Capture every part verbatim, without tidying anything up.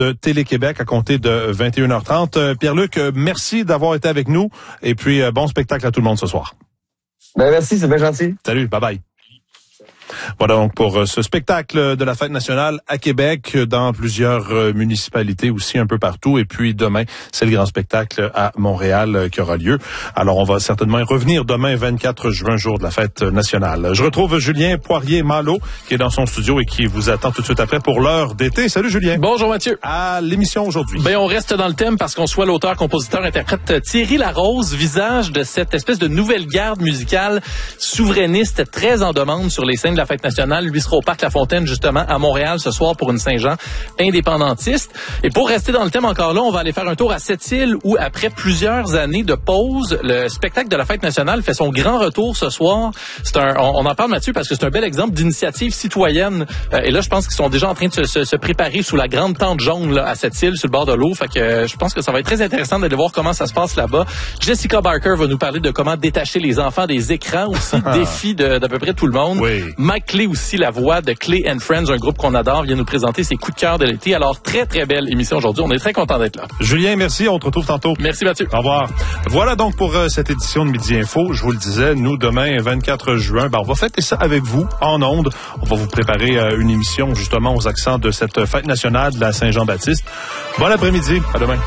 de Télé-Québec à compter de vingt et une heures trente. Euh, Pierre-Luc, euh, merci d'avoir été avec nous et puis euh, bon spectacle à tout le monde ce soir. Ben merci, c'est bien gentil. Salut, bye bye. Voilà donc pour euh, ce spectacle de la Fête nationale à Québec, dans plusieurs euh, municipalités aussi un peu partout. Et puis demain, c'est le grand spectacle à Montréal euh, qui aura lieu. Alors on va certainement y revenir demain, vingt-quatre juin, jour de la Fête nationale. Je retrouve Julien Poirier-Malo qui est dans son studio et qui vous attend tout de suite après pour l'heure d'été. Salut Julien. Bonjour Mathieu. À l'émission aujourd'hui. Ben on reste dans le thème parce qu'on soit l'auteur, compositeur, interprète Thierry Larose, visage de cette espèce de nouvelle garde musicale souverainiste très en demande sur les scènes de la Fête nationale. Lui sera au Parc La Fontaine, justement, à Montréal ce soir pour une Saint-Jean indépendantiste. Et pour rester dans le thème encore là, on va aller faire un tour à Sept-Îles où, après plusieurs années de pause, le spectacle de la Fête nationale fait son grand retour ce soir. C'est un, on, on en parle, Mathieu, parce que c'est un bel exemple d'initiative citoyenne. Euh, et là, je pense qu'ils sont déjà en train de se, se, se préparer sous la grande tente jaune là, à Sept-Îles, sur le bord de l'eau. Fait que euh, je pense que ça va être très intéressant d'aller voir comment ça se passe là-bas. Jessica Barker va nous parler de comment détacher les enfants des écrans aussi, défi de, d'à peu près tout le monde. Oui. Mike Clay aussi, la voix de Clay and Friends, un groupe qu'on adore, vient nous présenter ses coups de cœur de l'été. Alors, très, très belle émission aujourd'hui. On est très content d'être là. Julien, merci. On te retrouve tantôt. Merci, Mathieu. Au revoir. Voilà donc pour euh, cette édition de Midi Info. Je vous le disais, nous, demain, vingt-quatre juin, ben, on va fêter ça avec vous, en ondes. On va vous préparer euh, une émission, justement, aux accents de cette fête nationale de la Saint-Jean-Baptiste. Bon après-midi. À demain.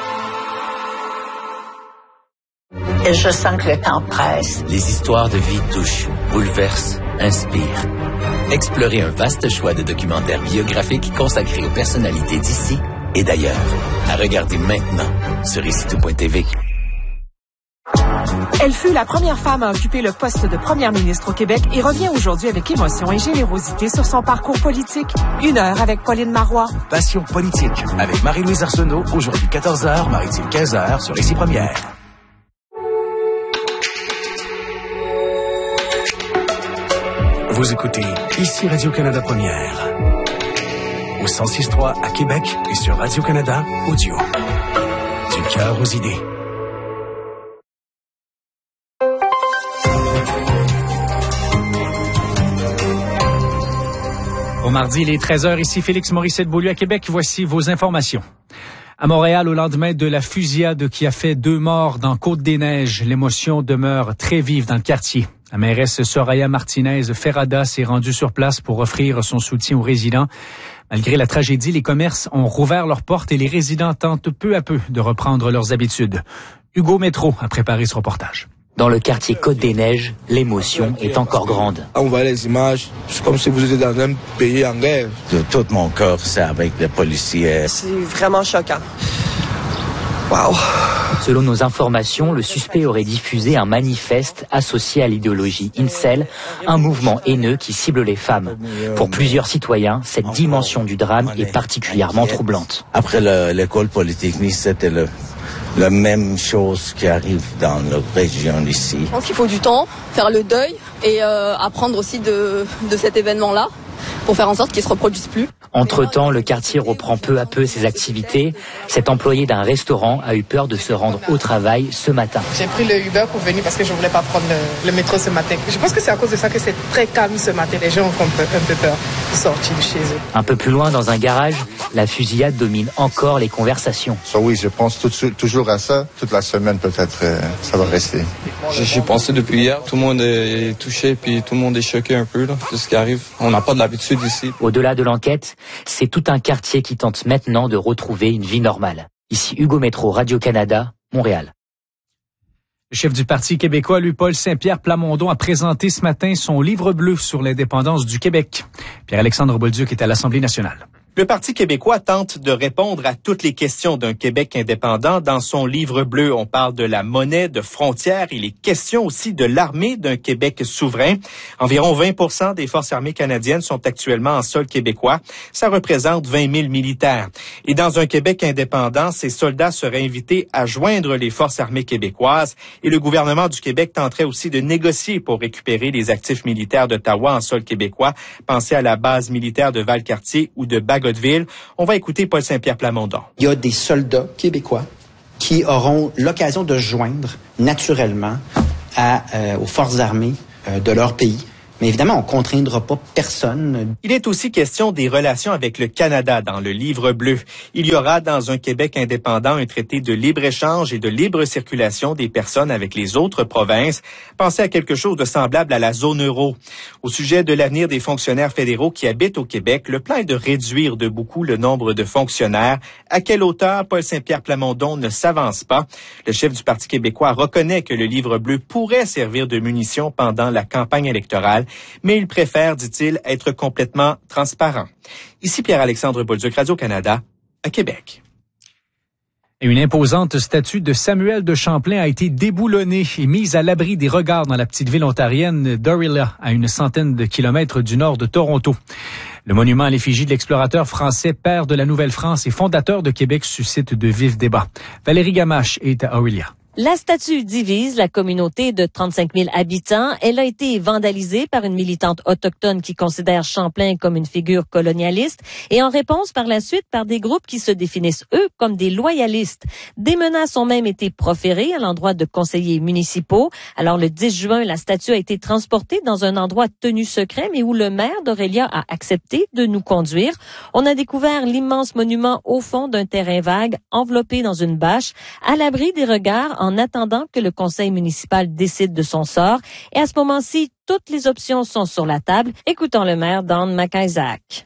Et je sens que le temps presse. Les histoires de vie touchent, bouleversent, inspirent. Explorez un vaste choix de documentaires biographiques consacrés aux personnalités d'ici et d'ailleurs. À regarder maintenant sur ici tout point t v. Elle fut la première femme à occuper le poste de première ministre au Québec et revient aujourd'hui avec émotion et générosité sur son parcours politique. Une heure avec Pauline Marois. Passion politique avec Marie-Louise Arsenault, aujourd'hui quatorze heures, Maritime quinze heures sur Ici Première. Vous écoutez Ici Radio-Canada Première. Au cent six point trois à Québec et sur Radio-Canada Audio. Du cœur aux idées. Au mardi, il est treize heures, ici Félix Morissette-Beaulieu à Québec. Voici vos informations. À Montréal, au lendemain de la fusillade qui a fait deux morts dans Côte-des-Neiges, l'émotion demeure très vive dans le quartier. La mairesse Soraya Martinez-Ferrada s'est rendue sur place pour offrir son soutien aux résidents. Malgré la tragédie, les commerces ont rouvert leurs portes et les résidents tentent peu à peu de reprendre leurs habitudes. Hugo Métro a préparé ce reportage. Dans le quartier Côte-des-Neiges, l'émotion est encore grande. On voit les images, c'est comme si vous étiez dans un pays en guerre. De tout mon corps, c'est avec les policiers. C'est vraiment choquant. Wow. Selon nos informations, le suspect aurait diffusé un manifeste associé à l'idéologie incel, un mouvement haineux qui cible les femmes. Pour plusieurs citoyens, cette dimension du drame est particulièrement troublante. Après le, l'école polytechnique, c'était le, la même chose qui arrive dans la région ici. Je pense qu'il faut du temps, faire le deuil et euh, apprendre aussi de, de cet événement-là pour faire en sorte qu'il ne se reproduise plus. Entre-temps, le quartier reprend peu à peu ses activités. Cet employé d'un restaurant a eu peur de se rendre au travail ce matin. J'ai pris le Uber pour venir parce que je ne voulais pas prendre le, le métro ce matin. Je pense que c'est à cause de ça que c'est très calme ce matin. Les gens ont un peu, un peu peur de sortir de chez eux. Un peu plus loin, dans un garage, la fusillade domine encore les conversations. So, oui, je pense tout, toujours à ça. Toute la semaine, peut-être, euh, ça va rester. J'y pensé depuis hier. Tout le monde est touché puis tout le monde est choqué un peu là, de ce qui arrive. On n'a pas de l'habitude ici. Au-delà de l'enquête, c'est tout un quartier qui tente maintenant de retrouver une vie normale. Ici Hugo Métro, Radio-Canada, Montréal. Le chef du Parti québécois, Louis-Paul Saint-Pierre Plamondon, a présenté ce matin son livre bleu sur l'indépendance du Québec. Pierre-Alexandre Bolduc est à l'Assemblée nationale. Le Parti québécois tente de répondre à toutes les questions d'un Québec indépendant. Dans son livre bleu, on parle de la monnaie, de frontières. Il est question aussi de l'armée d'un Québec souverain. Environ vingt pour cent des forces armées canadiennes sont actuellement en sol québécois. Ça représente vingt mille militaires. Et dans un Québec indépendant, ces soldats seraient invités à joindre les forces armées québécoises. Et le gouvernement du Québec tenterait aussi de négocier pour récupérer les actifs militaires d'Ottawa en sol québécois. Pensez à la base militaire de Valcartier ou de Bagotville. On va écouter Paul Saint-Pierre Plamondon. Il y a des soldats québécois qui auront l'occasion de se joindre naturellement à, euh, aux forces armées euh, de leur pays. Mais évidemment, on contraindra pas personne. Il est aussi question des relations avec le Canada dans le Livre bleu. Il y aura dans un Québec indépendant un traité de libre-échange et de libre circulation des personnes avec les autres provinces. Pensez à quelque chose de semblable à la zone euro. Au sujet de l'avenir des fonctionnaires fédéraux qui habitent au Québec, le plan est de réduire de beaucoup le nombre de fonctionnaires. À quelle hauteur Paul Saint-Pierre Plamondon ne s'avance pas. Le chef du Parti québécois reconnaît que le Livre bleu pourrait servir de munition pendant la campagne électorale, mais il préfère, dit-il, être complètement transparent. Ici Pierre-Alexandre Bolduc, Radio-Canada, à Québec. Et une imposante statue de Samuel de Champlain a été déboulonnée et mise à l'abri des regards dans la petite ville ontarienne d'Orillia, à une centaine de kilomètres du nord de Toronto. Le monument à l'effigie de l'explorateur français, père de la Nouvelle-France et fondateur de Québec, suscite de vifs débats. Valérie Gamache est à Orillia. La statue divise la communauté de trente-cinq mille habitants. Elle a été vandalisée par une militante autochtone qui considère Champlain comme une figure colonialiste et en réponse par la suite par des groupes qui se définissent eux comme des loyalistes. Des menaces ont même été proférées à l'endroit de conseillers municipaux. Alors le dix juin, la statue a été transportée dans un endroit tenu secret mais où le maire d'Orillia a accepté de nous conduire. On a découvert l'immense monument au fond d'un terrain vague, enveloppé dans une bâche, à l'abri des regards en attendant que le conseil municipal décide de son sort. Et à ce moment-ci, toutes les options sont sur la table. Écoutons le maire Don McIsaac.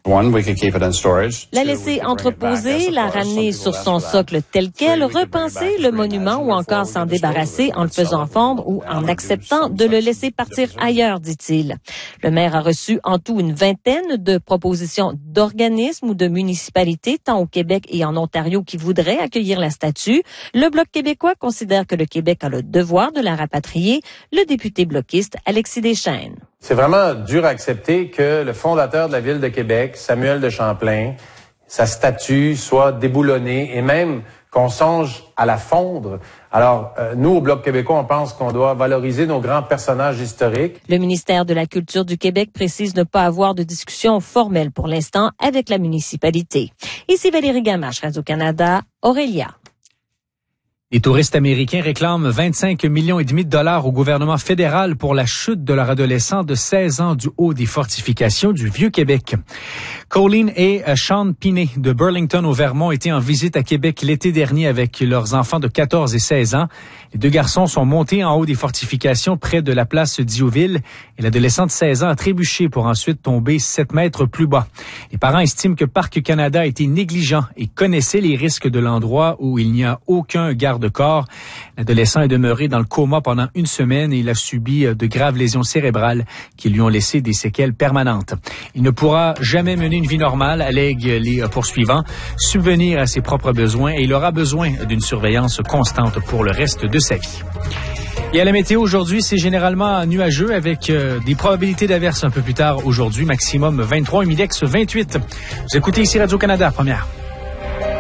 La laisser entreposer, la ramener sur son socle tel quel, repenser le monument ou encore s'en débarrasser en le faisant fondre ou en acceptant de le laisser partir ailleurs, dit-il. Le maire a reçu en tout une vingtaine de propositions d'organismes ou de municipalités, tant au Québec et en Ontario, qui voudraient accueillir la statue. Le Bloc québécois considère que le Québec a le devoir de la rapatrier. Le député bloquiste Alexis Deschênes. C'est vraiment dur à accepter que le fondateur de la ville de Québec, Samuel de Champlain, sa statue soit déboulonnée et même qu'on songe à la fondre. Alors, euh, nous, au Bloc québécois, on pense qu'on doit valoriser nos grands personnages historiques. Le ministère de la Culture du Québec précise ne pas avoir de discussion formelle pour l'instant avec la municipalité. Ici Valérie Gamache, Radio-Canada, Orillia. Les touristes américains réclament vingt-cinq millions et demi de dollars au gouvernement fédéral pour la chute de leur adolescent de seize ans du haut des fortifications du Vieux-Québec. Colleen et Sean Pinet de Burlington au Vermont étaient en visite à Québec l'été dernier avec leurs enfants de quatorze et seize ans. Les deux garçons sont montés en haut des fortifications près de la place Diouville et l'adolescent de seize ans a trébuché pour ensuite tomber sept mètres plus bas. Les parents estiment que Parc Canada a été négligent et connaissait les risques de l'endroit où il n'y a aucun garde de corps. L'adolescent est demeuré dans le coma pendant une semaine et il a subi de graves lésions cérébrales qui lui ont laissé des séquelles permanentes. Il ne pourra jamais mener une vie normale, allèguent les poursuivants, subvenir à ses propres besoins et il aura besoin d'une surveillance constante pour le reste de sa vie. Et à la météo aujourd'hui, c'est généralement nuageux avec euh, des probabilités d'averses un peu plus tard aujourd'hui, maximum vingt-trois, humidex vingt-huit. Vous écoutez ici Radio-Canada, première.